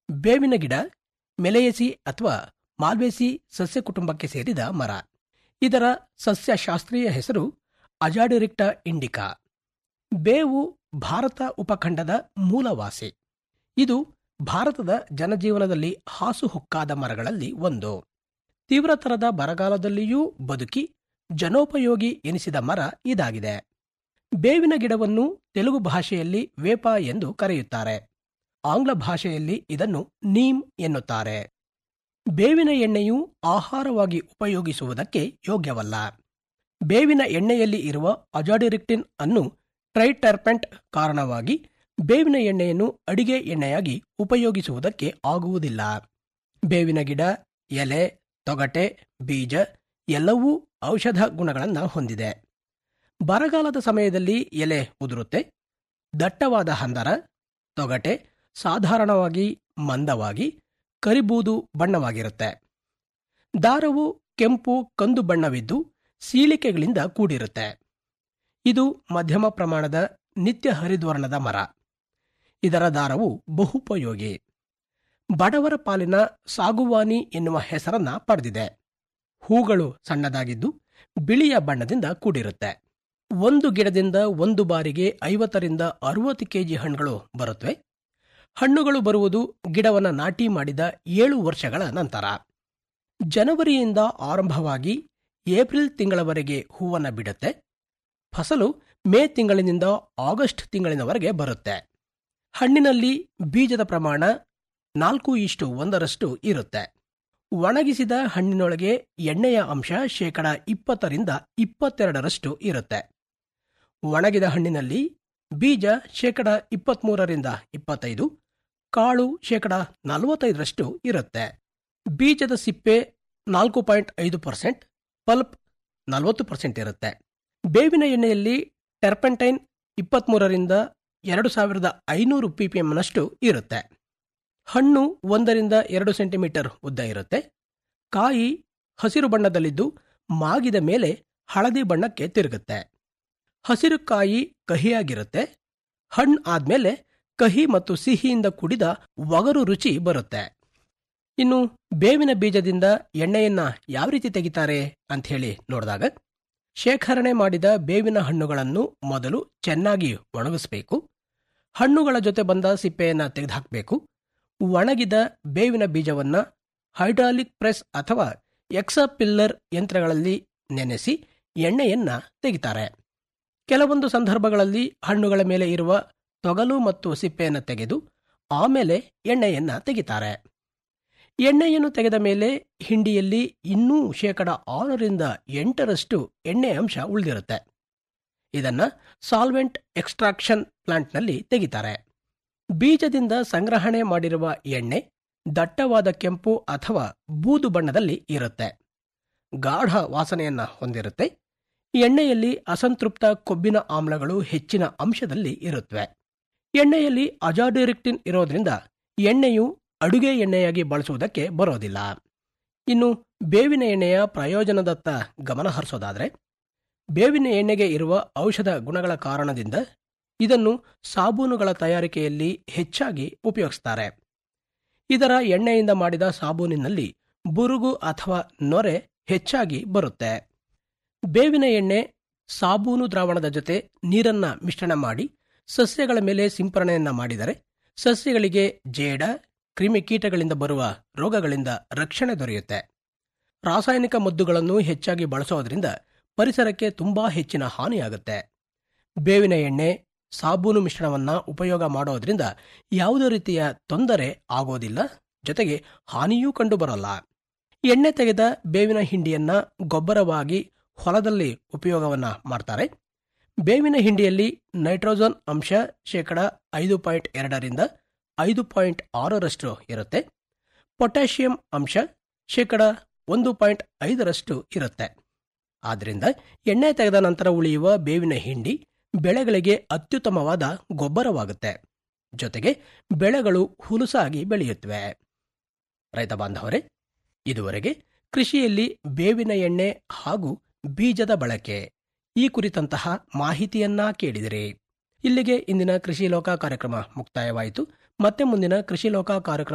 ಬೇವಿನ ಗಿಡ ಮೆಲೆಯಸಿ ಅಥವಾ ಮಾಲ್ವೇಸಿ ಸಸ್ಯ ಕುಟುಂಬಕ್ಕೆ ಸೇರಿದ ಮರ. ಇದರ ಸಸ್ಯಶಾಸ್ತ್ರೀಯ ಹೆಸರು ಅಜಾಡಿರಿಕ್ಟ ಇಂಡಿಕಾ. ಬೇವು ಭಾರತ ಉಪಖಂಡದ ಮೂಲವಾಸಿ. ಇದು ಭಾರತದ ಜನಜೀವನದಲ್ಲಿ ಹಾಸುಹೊಕ್ಕಾದ ಮರಗಳಲ್ಲಿ ಒಂದು. ತೀವ್ರತರದ ಬರಗಾಲದಲ್ಲಿಯೂ ಬದುಕಿ ಜನೋಪಯೋಗಿ ಎನಿಸಿದ ಮರ ಇದಾಗಿದೆ. ಬೇವಿನ ಗಿಡವನ್ನು ತೆಲುಗು ಭಾಷೆಯಲ್ಲಿ ವೇಪ ಎಂದು ಕರೆಯುತ್ತಾರೆ. ಆಂಗ್ಲ ಭಾಷೆಯಲ್ಲಿ ಇದನ್ನು ನೀಮ್ ಎನ್ನುತ್ತಾರೆ. ಬೇವಿನ ಎಣ್ಣೆಯು ಆಹಾರವಾಗಿ ಉಪಯೋಗಿಸುವುದಕ್ಕೆ ಯೋಗ್ಯವಲ್ಲ. ಬೇವಿನ ಎಣ್ಣೆಯಲ್ಲಿ ಇರುವ ಅಜಾಡಿರಿಕ್ಟಿನ್ ಅನ್ನು ಟ್ರೈಟರ್ಪೆಂಟ್ ಕಾರಣವಾಗಿ ಬೇವಿನ ಎಣ್ಣೆಯನ್ನು ಅಡಿಗೆ ಎಣ್ಣೆಯಾಗಿ ಉಪಯೋಗಿಸುವುದಕ್ಕೆ ಆಗುವುದಿಲ್ಲ. ಬೇವಿನ ಗಿಡ, ಎಲೆ, ತೊಗಟೆ, ಬೀಜ ಎಲ್ಲವೂ ಔಷಧ ಗುಣಗಳನ್ನು ಹೊಂದಿದೆ. ಬರಗಾಲದ ಸಮಯದಲ್ಲಿ ಎಲೆ ಉದುರುತ್ತೆ. ದಟ್ಟವಾದ ಹಂದರ, ತೊಗಟೆ ಸಾಧಾರಣವಾಗಿ ಮಂದವಾಗಿ ಕರಿಬೂದು ಬಣ್ಣವಾಗಿರುತ್ತೆ. ದಾರವು ಕೆಂಪು ಕಂದು ಬಣ್ಣವಿದ್ದು ಸೀಳಿಕೆಗಳಿಂದ ಕೂಡಿರುತ್ತೆ. ಇದು ಮಧ್ಯಮ ಪ್ರಮಾಣದ ನಿತ್ಯ ಹರಿದ್ವರ್ಣದ ಮರ. ಇದರ ದಾರವು ಬಹುಪಯೋಗಿ. ಬಡವರ ಪಾಲಿನ ಸಾಗುವಾನಿ ಎನ್ನುವ ಹೆಸರನ್ನ ಪಡೆದಿದೆ. ಹೂಗಳು ಸಣ್ಣದಾಗಿದ್ದು ಬಿಳಿಯ ಬಣ್ಣದಿಂದ ಕೂಡಿರುತ್ತೆ. ಒಂದು ಗಿಡದಿಂದ ಒಂದು ಬಾರಿಗೆ 50ರಿಂದ 60 ಕೆಜಿ ಹಣ್ಣುಗಳು ಬರುತ್ತವೆ. ಹಣ್ಣುಗಳು ಬರುವುದು ಗಿಡವನ್ನು ನಾಟಿ ಮಾಡಿದ 7 ವರ್ಷಗಳ ನಂತರ. ಜನವರಿಯಿಂದ ಆರಂಭವಾಗಿ ಏಪ್ರಿಲ್ ತಿಂಗಳವರೆಗೆ ಹೂವನ್ನು ಬಿಡುತ್ತೆ. ಫಸಲು ಮೇ ತಿಂಗಳಿನಿಂದ ಆಗಸ್ಟ್ ತಿಂಗಳಿನವರೆಗೆ ಬರುತ್ತೆ. ಹಣ್ಣಿನಲ್ಲಿ ಬೀಜದ ಪ್ರಮಾಣ 4:1 ಇರುತ್ತೆ. ಒಣಗಿಸಿದ ಹಣ್ಣಿನೊಳಗೆ ಎಣ್ಣೆಯ ಅಂಶ 20% 22% ಇರುತ್ತೆ. ಒಣಗಿದ ಹಣ್ಣಿನಲ್ಲಿ ಬೀಜ 23% 25%, ಕಾಳು 45% ಇರುತ್ತೆ. ಬೀಜದ ಸಿಪ್ಪೆ 4.5%, ಪಲ್ಪ್ 40% ಇರುತ್ತೆ. ಬೇವಿನ ಎಣ್ಣೆಯಲ್ಲಿ ಟರ್ಪೆಂಟೈನ್ 23ರಿಂದ 2500 ppmನಷ್ಟು ಇರುತ್ತೆ. ಹಣ್ಣು 1ರಿಂದ 2 ಸೆಂಟಿಮೀಟರ್ ಉದ್ದ ಇರುತ್ತೆ. ಕಾಯಿ ಹಸಿರು ಬಣ್ಣದಲ್ಲಿದ್ದು ಮಾಗಿದ ಮೇಲೆ ಹಳದಿ ಬಣ್ಣಕ್ಕೆ ತಿರುಗುತ್ತೆ. ಹಸಿರು ಕಾಯಿ ಕಹಿಯಾಗಿರುತ್ತೆ. ಹಣ್ಣು ಆದ್ಮೇಲೆ ಕಹಿ ಮತ್ತು ಸಿಹಿಯಿಂದ ಕೂಡಿದ ಒಗರು ರುಚಿ ಬರುತ್ತೆ. ಇನ್ನು ಬೇವಿನ ಬೀಜದಿಂದ ಎಣ್ಣೆಯನ್ನ ಯಾವ ರೀತಿ ತೆಗಿತಾರೆ ಅಂತ ಹೇಳಿ ನೋಡಿದಾಗ, ಶೇಖರಣೆ ಮಾಡಿದ ಬೇವಿನ ಹಣ್ಣುಗಳನ್ನು ಮೊದಲು ಚೆನ್ನಾಗಿ ಒಣಗಿಸಬೇಕು. ಹಣ್ಣುಗಳ ಜೊತೆ ಬಂದ ಸಿಪ್ಪೆಯನ್ನ ತೆಗೆದುಹಾಕಬೇಕು. ಒಣಗಿದ ಬೇವಿನ ಬೀಜವನ್ನ ಹೈಡ್ರಾಲಿಕ್ ಪ್ರೆಸ್ ಅಥವಾ ಎಕ್ಸಪಿಲ್ಲರ್ ಯಂತ್ರಗಳಲ್ಲಿ ನೆನೆಸಿ ಎಣ್ಣೆಯನ್ನ ತೆಗಿತಾರೆ. ಕೆಲವೊಂದು ಸಂದರ್ಭಗಳಲ್ಲಿ ಹಣ್ಣುಗಳ ಮೇಲೆ ಇರುವ ತೊಗಲು ಮತ್ತು ಸಿಪ್ಪೆಯನ್ನು ತೆಗೆದು ಆಮೇಲೆ ಎಣ್ಣೆಯನ್ನ ತೆಗಿತಾರೆ. ಎಣ್ಣೆಯನ್ನು ತೆಗೆದ ಮೇಲೆ ಹಿಂಡಿಯಲ್ಲಿ ಇನ್ನೂ 6ರಿಂದ 8% ಎಣ್ಣೆ ಅಂಶ ಉಳಿದಿರುತ್ತೆ. ಇದನ್ನ ಸಾಲ್ವೆಂಟ್ ಎಕ್ಸ್ಟ್ರಾಕ್ಷನ್ ಪ್ಲಾಂಟ್ನಲ್ಲಿ ತೆಗಿತಾರೆ. ಬೀಜದಿಂದ ಸಂಗ್ರಹಣೆ ಮಾಡಿರುವ ಎಣ್ಣೆ ದಟ್ಟವಾದ ಕೆಂಪು ಅಥವಾ ಬೂದು ಬಣ್ಣದಲ್ಲಿ ಇರುತ್ತೆ. ಗಾಢ ವಾಸನೆಯನ್ನ ಹೊಂದಿರುತ್ತೆ. ಎಣ್ಣೆಯಲ್ಲಿ ಅಸಂತೃಪ್ತ ಕೊಬ್ಬಿನ ಆಮ್ಲಗಳು ಹೆಚ್ಚಿನ ಅಂಶದಲ್ಲಿ ಇರುತ್ತವೆ. ಎಣ್ಣೆಯಲ್ಲಿ ಅಜಾಡಿರಿಕ್ಟಿನ್ ಇರೋದ್ರಿಂದ ಎಣ್ಣೆಯು ಅಡುಗೆ ಎಣ್ಣೆಯಾಗಿ ಬಳಸುವುದಕ್ಕೆ ಬರೋದಿಲ್ಲ. ಇನ್ನು ಬೇವಿನ ಎಣ್ಣೆಯ ಪ್ರಯೋಜನದತ್ತ ಗಮನ ಹರಿಸೋದಾದ್ರೆ, ಬೇವಿನ ಎಣ್ಣೆಗೆ ಇರುವ ಔಷಧ ಗುಣಗಳ ಕಾರಣದಿಂದ ಇದನ್ನು ಸಾಬೂನುಗಳ ತಯಾರಿಕೆಯಲ್ಲಿ ಹೆಚ್ಚಾಗಿ ಉಪಯೋಗಿಸ್ತಾರೆ. ಇದರ ಎಣ್ಣೆಯಿಂದ ಮಾಡಿದ ಸಾಬೂನಿನಲ್ಲಿ ಬುರುಗು ಅಥವಾ ನೊರೆ ಹೆಚ್ಚಾಗಿ ಬರುತ್ತೆ. ಬೇವಿನ ಎಣ್ಣೆ ಸಾಬೂನು ದ್ರಾವಣದ ಜೊತೆ ನೀರನ್ನ ಮಿಶ್ರಣ ಮಾಡಿ ಸಸ್ಯಗಳ ಮೇಲೆ ಸಿಂಪರಣೆಯನ್ನ ಮಾಡಿದರೆ ಸಸ್ಯಗಳಿಗೆ ಜೇಡ, ಕ್ರಿಮಿಕೀಟಗಳಿಂದ ಬರುವ ರೋಗಗಳಿಂದ ರಕ್ಷಣೆ ದೊರೆಯುತ್ತೆ. ರಾಸಾಯನಿಕ ಮದ್ದುಗಳನ್ನು ಹೆಚ್ಚಾಗಿ ಬಳಸೋದ್ರಿಂದ ಪರಿಸರಕ್ಕೆ ತುಂಬಾ ಹೆಚ್ಚಿನ ಹಾನಿಯಾಗುತ್ತೆ. ಬೇವಿನ ಎಣ್ಣೆ ಸಾಬೂನು ಮಿಶ್ರಣವನ್ನ ಉಪಯೋಗ ಮಾಡೋದ್ರಿಂದ ಯಾವುದೇ ರೀತಿಯ ತೊಂದರೆ ಆಗೋದಿಲ್ಲ, ಜೊತೆಗೆ ಹಾನಿಯೂ ಕಂಡುಬರಲ್ಲ. ಎಣ್ಣೆ ತೆಗೆದ ಬೇವಿನ ಹಿಂಡಿಯನ್ನ ಗೊಬ್ಬರವಾಗಿ ಹೊಲದಲ್ಲಿ ಉಪಯೋಗವನ್ನ ಮಾಡ್ತಾರೆ. ಬೇವಿನ ಹಿಂಡಿಯಲ್ಲಿ ನೈಟ್ರೋಜನ್ ಅಂಶ 5.2ರಿಂದ 5.6 ಇರುತ್ತೆ. ಪೊಟ್ಯಾಷಿಯಂ ಅಂಶ 1.5 ಇರುತ್ತೆ. ಆದ್ದರಿಂದ ಎಣ್ಣೆ ತೆಗೆದ ನಂತರ ಉಳಿಯುವ ಬೇವಿನ ಹಿಂಡಿ ಬೆಳೆಗಳಿಗೆ ಅತ್ಯುತ್ತಮವಾದ ಗೊಬ್ಬರವಾಗುತ್ತೆ. ಜೊತೆಗೆ ಬೆಳೆಗಳು ಹುಲುಸಾಗಿ ಬೆಳೆಯುತ್ತವೆ. ರೈತ ಬಾಂಧವರೇ, ಇದುವರೆಗೆ ಕೃಷಿಯಲ್ಲಿ ಬೇವಿನ ಎಣ್ಣೆ ಹಾಗೂ ಬೀಜದ ಬಳಕೆ ಈ ಕುರಿತಂತಹ ಮಾಹಿತಿಯನ್ನ ಕೇಳಿದಿರಿ. ಇಲ್ಲಿಗೆ ಇಂದಿನ ಕೃಷಿ ಲೋಕ ಕಾರ್ಯಕ್ರಮ ಮುಕ್ತಾಯವಾಯಿತು. ಮತ್ತೆ ಮುಂದಿನ ಕೃಷಿ ಲೋಕ ಕಾರ್ಯಕ್ರಮ